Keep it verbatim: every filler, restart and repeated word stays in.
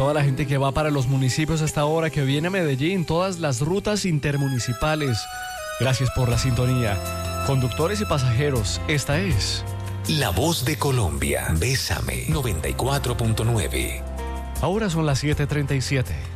toda la gente que va para los municipios hasta ahora, que viene a Medellín, todas las rutas intermunicipales. Gracias por la sintonía. Conductores y pasajeros, esta es La Voz de Colombia. Bésame noventa y cuatro punto nueve. Ahora son las siete treinta y siete.